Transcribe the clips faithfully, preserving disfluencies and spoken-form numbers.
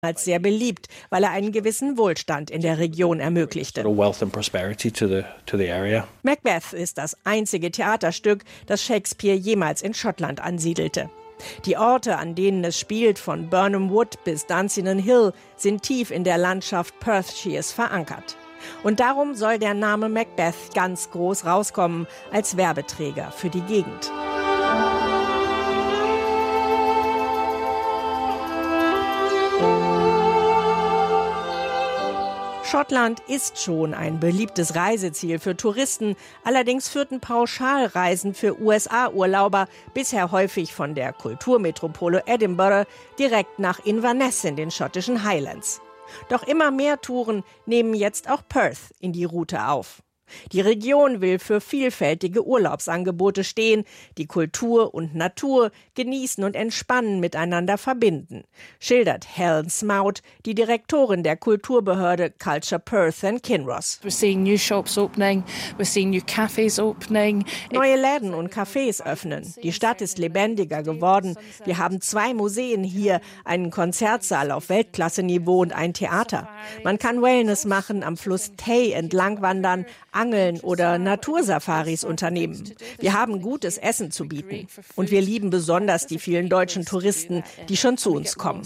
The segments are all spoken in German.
als sehr beliebt, weil er einen gewissen Wohlstand in der Region ermöglichte. Macbeth ist das einzige Theaterstück, das Shakespeare jemals in Schottland ansiedelte. Die Orte, an denen es spielt, von Birnam Wood bis Dunsinane Hill, sind tief in der Landschaft Perthshires verankert. Und darum soll der Name Macbeth ganz groß rauskommen als Werbeträger für die Gegend. Schottland ist schon ein beliebtes Reiseziel für Touristen. Allerdings führten Pauschalreisen für U S A-Urlauber bisher häufig von der Kulturmetropole Edinburgh direkt nach Inverness in den schottischen Highlands. Doch immer mehr Touren nehmen jetzt auch Perth in die Route auf. Die Region will für vielfältige Urlaubsangebote stehen, die Kultur und Natur genießen und entspannen miteinander verbinden, schildert Helen Smout, die Direktorin der Kulturbehörde Culture Perth and Kinross. We're seeing new shops opening, we're seeing new cafes opening. Neue Läden und Cafés öffnen. Die Stadt ist lebendiger geworden. Wir haben zwei Museen hier, einen Konzertsaal auf Weltklasse-Niveau und ein Theater. Man kann Wellness machen, am Fluss Tay entlang wandern, angeln oder Natursafaris unternehmen. Wir haben gutes Essen zu bieten. Und wir lieben besonders die vielen deutschen Touristen, die schon zu uns kommen.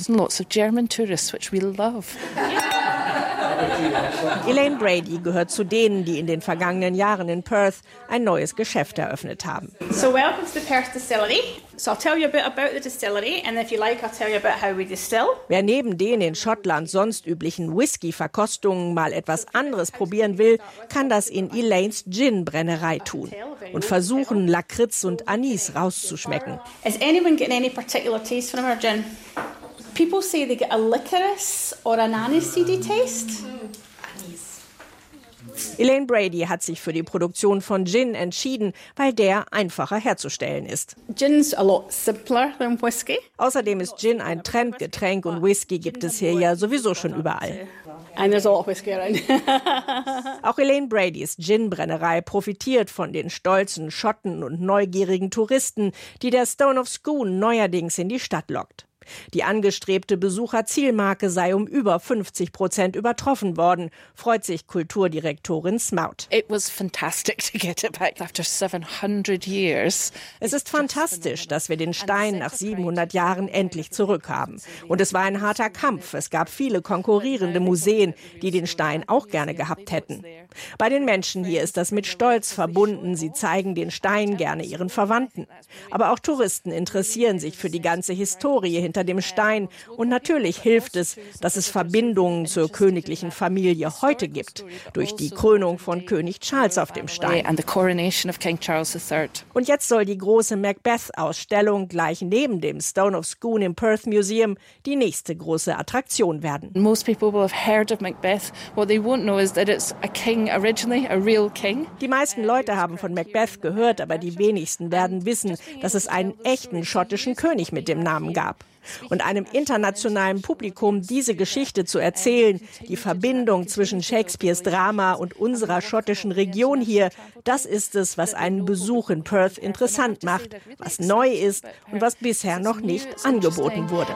Elaine Brady gehört zu denen, die in den vergangenen Jahren in Perth ein neues Geschäft eröffnet haben. So welcome to the Perth Distillery. So I'll tell you a bit about the distillery and if you like I'll tell you about how we distill. Wer neben den in Schottland sonst üblichen Whisky-Verkostungen mal etwas anderes probieren will, kann das in Elaines Gin-Brennerei tun und versuchen, Lakritz und Anis rauszuschmecken. Has anyone got any particular taste from our gin? People say they get a licorice or an aniseedy taste. Elaine Brady hat sich für die Produktion von Gin entschieden, weil der einfacher herzustellen ist. Gin's a lot simpler than whiskey. Außerdem ist Gin ein Trendgetränk und Whisky gibt es hier ja sowieso schon überall. And there's a lot of whiskey around. Auch Elaine Bradys Gin-Brennerei profitiert von den stolzen Schotten und neugierigen Touristen, die der Stone of Scone neuerdings in die Stadt lockt. Die angestrebte Besucherzielmarke sei um über fünfzig Prozent übertroffen worden, freut sich Kulturdirektorin Smout. It was fantastic to get it back after seven hundred years. Es ist fantastisch, dass wir den Stein nach siebenhundert Jahren endlich zurückhaben. Und es war ein harter Kampf. Es gab viele konkurrierende Museen, die den Stein auch gerne gehabt hätten. Bei den Menschen hier ist das mit Stolz verbunden. Sie zeigen den Stein gerne ihren Verwandten. Aber auch Touristen interessieren sich für die ganze Historie hinter dem Stein. Und natürlich hilft es, dass es Verbindungen zur königlichen Familie heute gibt, durch die Krönung von König Charles auf dem Stein. Und jetzt soll die große Macbeth-Ausstellung gleich neben dem Stone of Scone im Perth Museum die nächste große Attraktion werden. Most people will have heard of Macbeth. What they won't know is that it's a king originally, a real king. Die meisten Leute haben von Macbeth gehört, aber die wenigsten werden wissen, dass es einen echten schottischen König mit dem Namen gab. Und einem internationalen Publikum diese Geschichte zu erzählen, die Verbindung zwischen Shakespeares Drama und unserer schottischen Region hier, das ist es, was einen Besuch in Perth interessant macht, was neu ist und was bisher noch nicht angeboten wurde.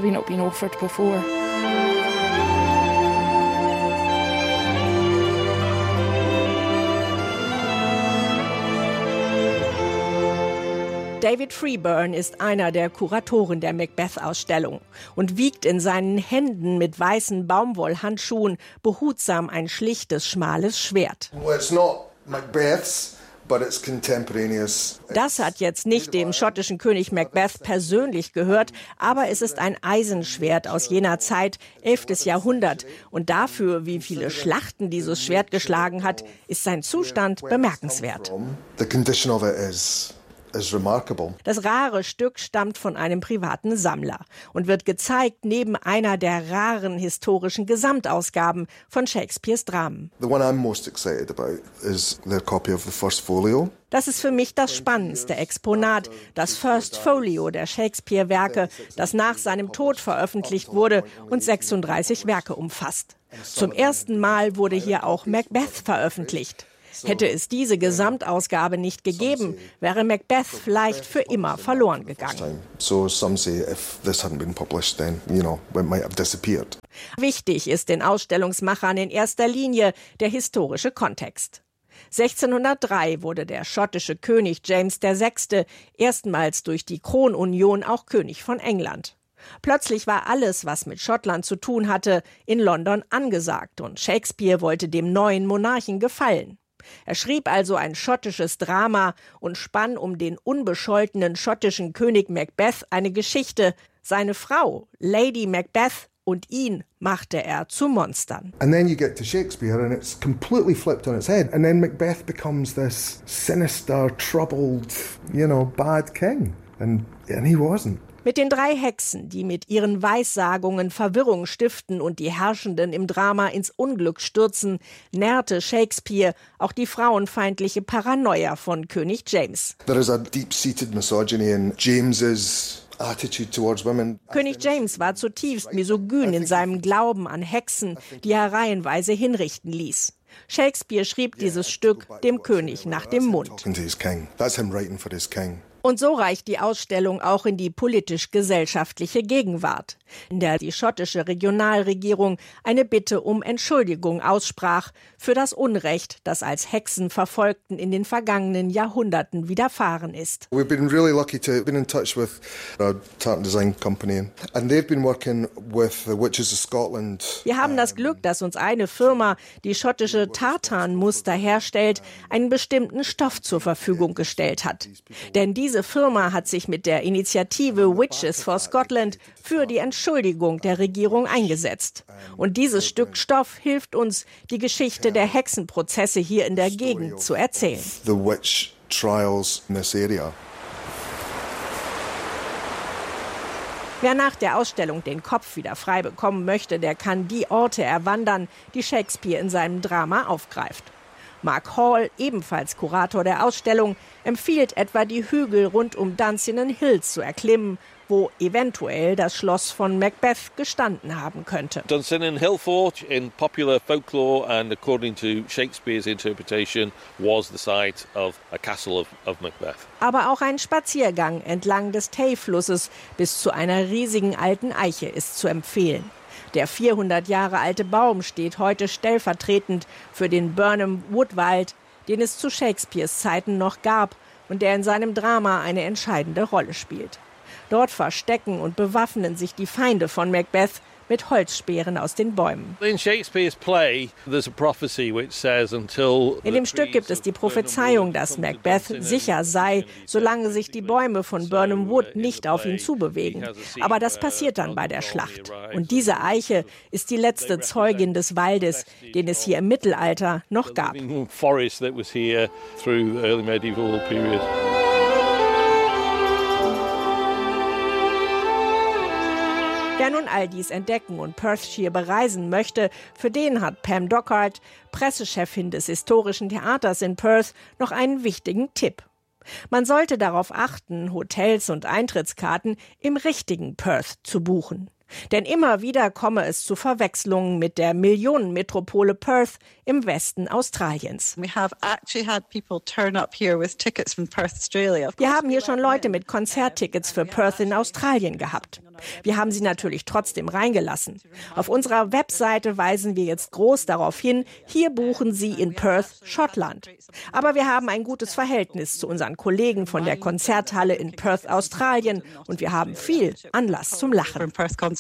David Freeburn ist einer der Kuratoren der Macbeth-Ausstellung und wiegt in seinen Händen mit weißen Baumwollhandschuhen behutsam ein schlichtes, schmales Schwert. Well, it's not Macbeth's, but it's contemporaneous. Das hat jetzt nicht dem schottischen König Macbeth persönlich gehört, aber es ist ein Eisenschwert aus jener Zeit, elftes Jahrhundert. Und dafür, wie viele Schlachten dieses Schwert geschlagen hat, ist sein Zustand bemerkenswert. The condition of it is Das rare Stück stammt von einem privaten Sammler und wird gezeigt neben einer der raren historischen Gesamtausgaben von Shakespeares Dramen. The one I'm most excited about is the copy of the first folio. Das ist für mich das spannendste Exponat, das First Folio der Shakespeare-Werke, das nach seinem Tod veröffentlicht wurde und sechsunddreißig Werke umfasst. Zum ersten Mal wurde hier auch Macbeth veröffentlicht. Hätte es diese Gesamtausgabe nicht gegeben, wäre Macbeth vielleicht für immer verloren gegangen. Wichtig ist den Ausstellungsmachern in erster Linie der historische Kontext. sechzehnhundertdrei wurde der schottische König James der Sechste erstmals durch die Kronunion auch König von England. Plötzlich war alles, was mit Schottland zu tun hatte, in London angesagt und Shakespeare wollte dem neuen Monarchen gefallen. Er schrieb also ein schottisches Drama und spann um den unbescholtenen schottischen König Macbeth eine Geschichte. Seine Frau, Lady Macbeth, und ihn machte er zu Monstern. And then you get to Shakespeare and it's completely flipped on its head. And then Macbeth becomes this sinister, troubled, you know, bad king. And, and he wasn't. Mit den drei Hexen, die mit ihren Weissagungen Verwirrung stiften und die Herrschenden im Drama ins Unglück stürzen, nährte Shakespeare auch die frauenfeindliche Paranoia von König James. There is a deep-seated misogyny in James's attitude towards women. König James war zutiefst misogyn in seinem Glauben an Hexen, die er reihenweise hinrichten ließ. Shakespeare schrieb dieses Stück dem König nach dem Mund. Und so reicht die Ausstellung auch in die politisch-gesellschaftliche Gegenwart, in der die schottische Regionalregierung eine Bitte um Entschuldigung aussprach für das Unrecht, das als Hexenverfolgten in den vergangenen Jahrhunderten widerfahren ist. We've been really lucky to have been in touch with a tartan design company and they've been working with the Witches of Scotland. Wir haben das Glück, dass uns eine Firma, die schottische Tartanmuster herstellt, einen bestimmten Stoff zur Verfügung gestellt hat. Denn diese Diese Firma hat sich mit der Initiative Witches for Scotland für die Entschuldigung der Regierung eingesetzt. Und dieses Stück Stoff hilft uns, die Geschichte der Hexenprozesse hier in der Gegend zu erzählen. The witch trials in this area. Wer nach der Ausstellung den Kopf wieder frei bekommen möchte, der kann die Orte erwandern, die Shakespeare in seinem Drama aufgreift. Mark Hall, ebenfalls Kurator der Ausstellung, empfiehlt etwa die Hügel rund um Dunsinane Hills zu erklimmen, wo eventuell das Schloss von Macbeth gestanden haben könnte. Dunsinane Hill Fort in popular folklore and according to Shakespeare's interpretation was the site of a castle of, of Macbeth. Aber auch ein Spaziergang entlang des Tay-Flusses bis zu einer riesigen alten Eiche ist zu empfehlen. Der vierhundert Jahre alte Baum steht heute stellvertretend für den Burnham Wood Wald, den es zu Shakespeares Zeiten noch gab und der in seinem Drama eine entscheidende Rolle spielt. Dort verstecken und bewaffnen sich die Feinde von Macbeth mit Holzspeeren aus den Bäumen. In Shakespeare's play, there's a prophecy which says until In dem Stück gibt es die Prophezeiung, dass Macbeth sicher sei, solange sich die Bäume von Burnham Wood nicht auf ihn zubewegen. Aber das passiert dann bei der Schlacht. Und diese Eiche ist die letzte Zeugin des Waldes, den es hier im Mittelalter noch gab. Wer nun all dies entdecken und Perthshire bereisen möchte, für den hat Pam Dockard, Pressechefin des Historischen Theaters in Perth, noch einen wichtigen Tipp. Man sollte darauf achten, Hotels und Eintrittskarten im richtigen Perth zu buchen. Denn immer wieder komme es zu Verwechslungen mit der Millionenmetropole Perth im Westen Australiens. We have actually had people turn up here with tickets from Perth, Australia. Wir haben hier schon Leute mit Konzerttickets für Perth in Australien gehabt. Wir haben sie natürlich trotzdem reingelassen. Auf unserer Webseite weisen wir jetzt groß darauf hin, hier buchen Sie in Perth, Schottland. Aber wir haben ein gutes Verhältnis zu unseren Kollegen von der Konzerthalle in Perth, Australien und wir haben viel Anlass zum Lachen.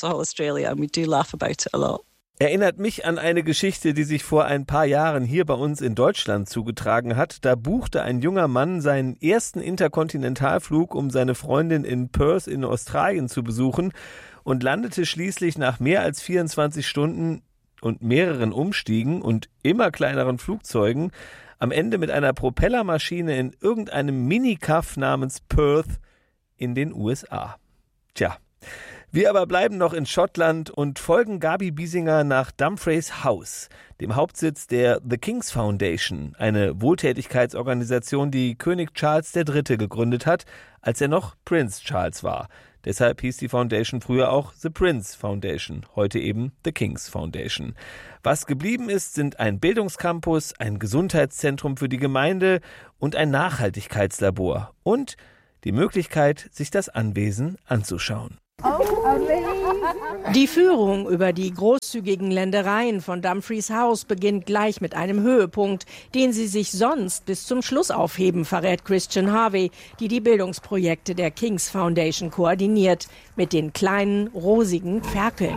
Erinnert mich an eine Geschichte, die sich vor ein paar Jahren hier bei uns in Deutschland zugetragen hat. Da buchte ein junger Mann seinen ersten Interkontinentalflug, um seine Freundin in Perth in Australien zu besuchen und landete schließlich nach mehr als vierundzwanzig Stunden und mehreren Umstiegen und immer kleineren Flugzeugen am Ende mit einer Propellermaschine in irgendeinem Minikaff namens Perth in den U S A. Tja. Wir aber bleiben noch in Schottland und folgen Gabi Biesinger nach Dumfries House, dem Hauptsitz der The King's Foundation, eine Wohltätigkeitsorganisation, die König Charles der Dritte gegründet hat, als er noch Prinz Charles war. Deshalb hieß die Foundation früher auch The Prince Foundation, heute eben The King's Foundation. Was geblieben ist, sind ein Bildungscampus, ein Gesundheitszentrum für die Gemeinde und ein Nachhaltigkeitslabor und die Möglichkeit, sich das Anwesen anzuschauen. Die Führung über die großzügigen Ländereien von Dumfries House beginnt gleich mit einem Höhepunkt, den sie sich sonst bis zum Schluss aufheben, verrät Christian Harvey, die die Bildungsprojekte der King's Foundation koordiniert, mit den kleinen, rosigen Ferkeln.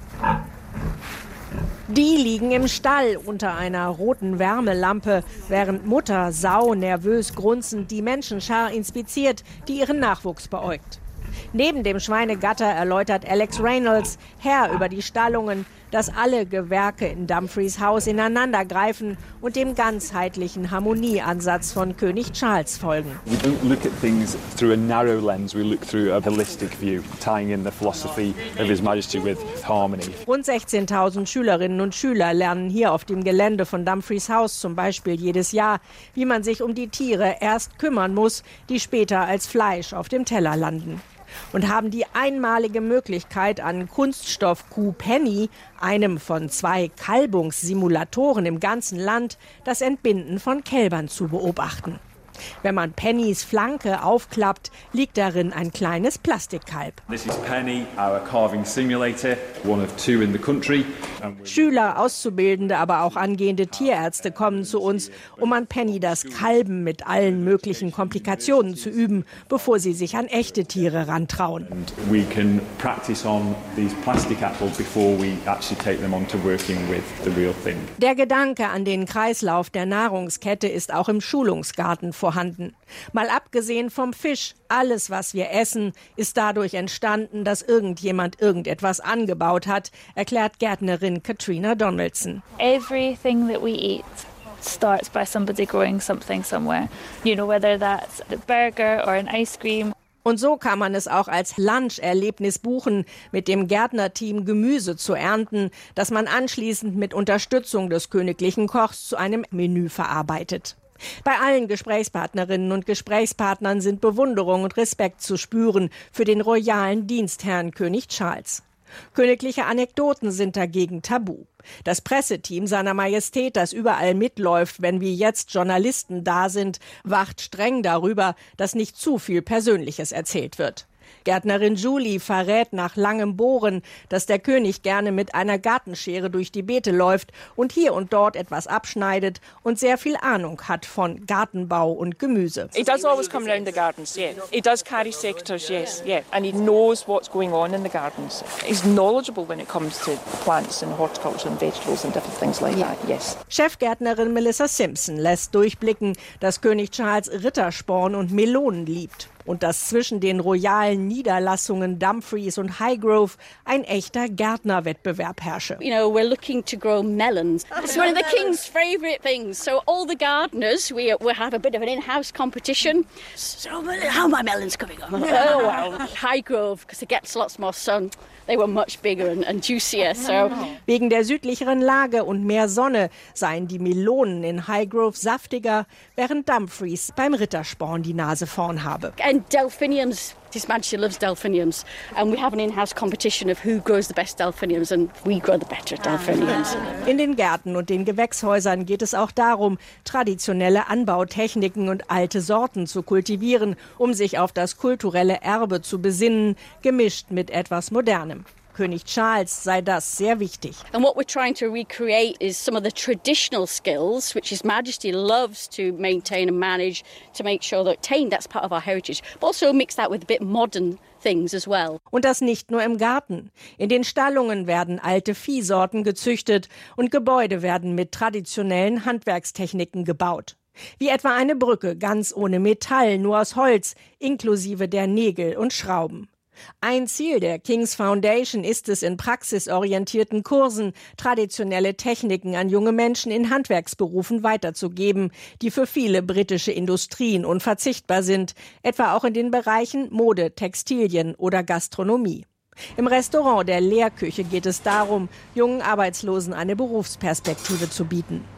Die liegen im Stall unter einer roten Wärmelampe, während Mutter Sau nervös grunzend die Menschenschar inspiziert, die ihren Nachwuchs beäugt. Neben dem Schweinegatter erläutert Alex Reynolds, Herr über die Stallungen, dass alle Gewerke in Dumfries Haus ineinandergreifen und dem ganzheitlichen Harmonieansatz von König Charles folgen. We don't look at things through a narrow lens, we look through a holistic view, tying in the philosophy of His Majesty with harmony. Rund sechzehntausend Schülerinnen und Schüler lernen hier auf dem Gelände von Dumfries House zum Beispiel jedes Jahr, wie man sich um die Tiere erst kümmern muss, die später als Fleisch auf dem Teller landen. Und haben die einmalige Möglichkeit, an Kunststoff-Kuh Penny, einem von zwei Kalbungssimulatoren im ganzen Land, das Entbinden von Kälbern zu beobachten. Wenn man Pennys Flanke aufklappt, liegt darin ein kleines Plastikkalb. This is Penny, our carving simulator, one of two in the country. Schüler, Auszubildende, aber auch angehende Tierärzte kommen zu uns, um an Penny das Kalben mit allen möglichen Komplikationen zu üben, bevor sie sich an echte Tiere rantrauen. And we can practice on these plastic apples before we actually take them on to working with the real thing. Der Gedanke an den Kreislauf der Nahrungskette ist auch im Schulungsgarten vorhanden. Mal abgesehen vom Fisch, alles, was wir essen, ist dadurch entstanden, dass irgendjemand irgendetwas angebaut hat, erklärt Gärtnerin Katrina Donaldson. Everything that we eat starts by somebody growing something somewhere. You know, whether that's a burger or an ice cream. Und so kann man es auch als Lunch-Erlebnis buchen, mit dem Gärtnerteam Gemüse zu ernten, das man anschließend mit Unterstützung des königlichen Kochs zu einem Menü verarbeitet. Bei allen Gesprächspartnerinnen und Gesprächspartnern sind Bewunderung und Respekt zu spüren für den royalen Dienstherrn König Charles. Königliche Anekdoten sind dagegen tabu. Das Presseteam seiner Majestät, das überall mitläuft, wenn wie jetzt Journalisten da sind, wacht streng darüber, dass nicht zu viel Persönliches erzählt wird. Gärtnerin Julie verrät nach langem Bohren, dass der König gerne mit einer Gartenschere durch die Beete läuft und hier und dort etwas abschneidet und sehr viel Ahnung hat von Gartenbau und Gemüse. He does always come round the gardens, yeah. He does carry secateurs, yes, yeah. And he knows what's going on in the gardens. He's knowledgeable when it comes to plants and horticulture and vegetables and different things like that, yes. Chefgärtnerin Melissa Simpson lässt durchblicken, dass König Charles Rittersporn und Melonen liebt. Und dass zwischen den royalen Niederlassungen Dumfries und Highgrove ein echter Gärtnerwettbewerb herrsche. You know, we're looking to grow melons. It's one of the king's favourite things. So all the gardeners, we we have a bit of an in-house competition. So how are my melons coming on? Oh well, Highgrove, because it gets lots more sun. They were much bigger and, and juicier. So. Wegen der südlicheren Lage und mehr Sonne seien die Melonen in Highgrove saftiger, während Dumfries beim Rittersporn die Nase vorn habe. And delphiniums. His Majesty loves delphiniums, and we have an in-house competition of who grows the best delphiniums, and we grow the better delphiniums. In den Gärten und den Gewächshäusern geht es auch darum, traditionelle Anbautechniken und alte Sorten zu kultivieren, um sich auf das kulturelle Erbe zu besinnen, gemischt mit etwas Modernem. König Charles sei das sehr wichtig. And what we're trying to recreate is some of the traditional skills which His Majesty loves to maintain and manage to make sure that retain that's part of our heritage, but also mix that with a bit modern things as well. Und das nicht nur im Garten. In den Stallungen werden alte Viehsorten gezüchtet und Gebäude werden mit traditionellen Handwerkstechniken gebaut. Wie etwa eine Brücke ganz ohne Metall, nur aus Holz, inklusive der Nägel und Schrauben. Ein Ziel der King's Foundation ist es, in praxisorientierten Kursen traditionelle Techniken an junge Menschen in Handwerksberufen weiterzugeben, die für viele britische Industrien unverzichtbar sind, etwa auch in den Bereichen Mode, Textilien oder Gastronomie. Im Restaurant der Lehrküche geht es darum, jungen Arbeitslosen eine Berufsperspektive zu bieten.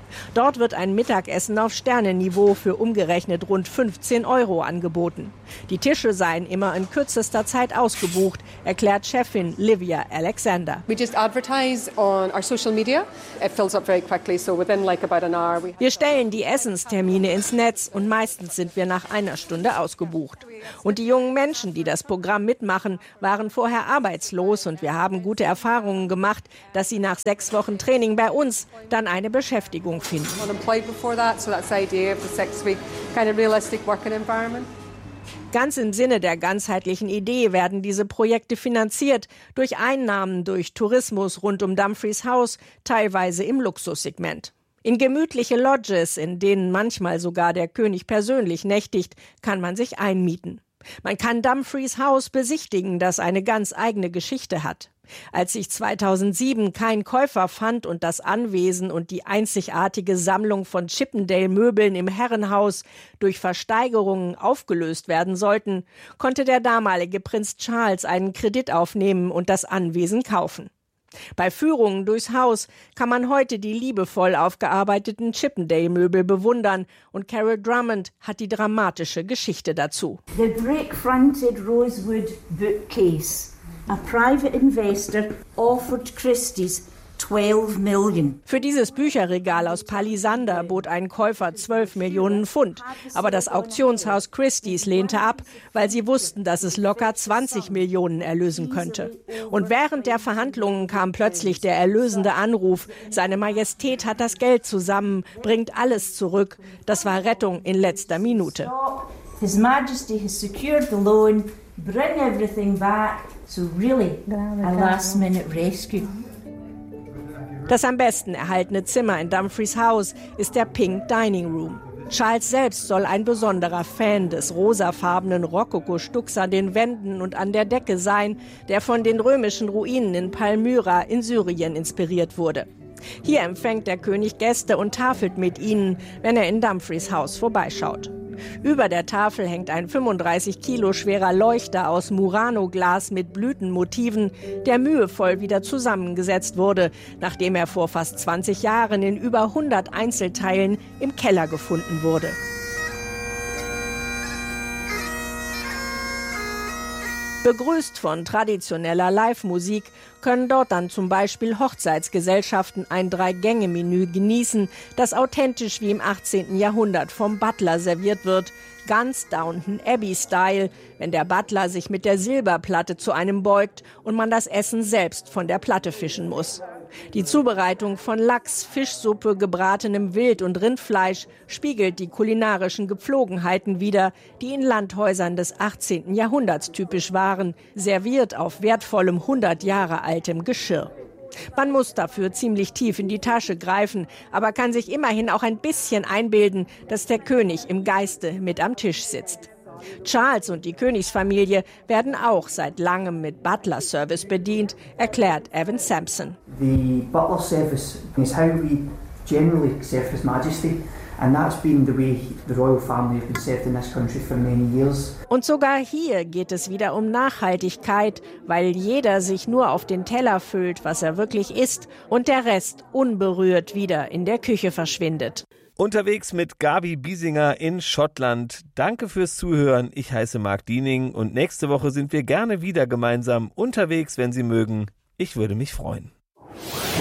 Dort wird ein Mittagessen auf Sternenniveau für umgerechnet rund fünfzehn Euro angeboten. Die Tische seien immer in kürzester Zeit ausgebucht, erklärt Chefin Livia Alexander. We just advertise on our social media. It fills up very quickly, so within like about an hour. We wir stellen die Essenstermine ins Netz und meistens sind wir nach einer Stunde ausgebucht. Und die jungen Menschen, die das Programm mitmachen, waren vorher arbeitslos und wir haben gute Erfahrungen gemacht, dass sie nach sechs Wochen Training bei uns dann eine Beschäftigung finden. Ganz im Sinne der ganzheitlichen Idee werden diese Projekte finanziert durch Einnahmen durch Tourismus rund um Dumfries House, teilweise im Luxussegment. In gemütliche Lodges, in denen manchmal sogar der König persönlich nächtigt, kann man sich einmieten. Man kann Dumfries House besichtigen, das eine ganz eigene Geschichte hat. Als sich zweitausendsieben kein Käufer fand und das Anwesen und die einzigartige Sammlung von Chippendale-Möbeln im Herrenhaus durch Versteigerungen aufgelöst werden sollten, konnte der damalige Prinz Charles einen Kredit aufnehmen und das Anwesen kaufen. Bei Führungen durchs Haus kann man heute die liebevoll aufgearbeiteten Chippendale-Möbel bewundern und Carol Drummond hat die dramatische Geschichte dazu. The brick-fronted rosewood bookcase. A private investor offered Christie's twelve million. Für dieses Bücherregal aus Palisander bot ein Käufer zwölf Millionen Pfund. Aber das Auktionshaus Christie's lehnte ab, weil sie wussten, dass es locker zwanzig Millionen erlösen könnte. Und während der Verhandlungen kam plötzlich der erlösende Anruf: Seine Majestät hat das Geld zusammen, bringt alles zurück. Das war Rettung in letzter Minute. His Majesty has secured the loan, bring everything back. So really, a last-minute rescue. Das am besten erhaltene Zimmer in Dumfries House ist der Pink Dining Room. Charles selbst soll ein besonderer Fan des rosafarbenen Rokoko-Stucks an den Wänden und an der Decke sein, der von den römischen Ruinen in Palmyra in Syrien inspiriert wurde. Hier empfängt der König Gäste und tafelt mit ihnen, wenn er in Dumfries House vorbeischaut. Über der Tafel hängt ein fünfunddreißig Kilo schwerer Leuchter aus Murano-Glas mit Blütenmotiven, der mühevoll wieder zusammengesetzt wurde, nachdem er vor fast zwanzig Jahren in über hundert Einzelteilen im Keller gefunden wurde. Begrüßt von traditioneller Live-Musik können dort dann zum Beispiel Hochzeitsgesellschaften ein Drei-Gänge-Menü genießen, das authentisch wie im achtzehnten Jahrhundert vom Butler serviert wird, ganz Downton Abbey-Style, wenn der Butler sich mit der Silberplatte zu einem beugt und man das Essen selbst von der Platte fischen muss. Die Zubereitung von Lachs, Fischsuppe, gebratenem Wild- und Rindfleisch spiegelt die kulinarischen Gepflogenheiten wider, die in Landhäusern des achtzehnten Jahrhunderts typisch waren, serviert auf wertvollem hundert Jahre altem Geschirr. Man muss dafür ziemlich tief in die Tasche greifen, aber kann sich immerhin auch ein bisschen einbilden, dass der König im Geiste mit am Tisch sitzt. Charles und die Königsfamilie werden auch seit langem mit Butler-Service bedient, erklärt Evan Sampson. The butler service is how we generally serve His Majesty, and that's been the way the royal family have been served in this country for many years. Und sogar hier geht es wieder um Nachhaltigkeit, weil jeder sich nur auf den Teller füllt, was er wirklich isst, und der Rest unberührt wieder in der Küche verschwindet. Unterwegs mit Gabi Biesinger in Schottland. Danke fürs Zuhören. Ich heiße Marc Diening und nächste Woche sind wir gerne wieder gemeinsam unterwegs, wenn Sie mögen. Ich würde mich freuen.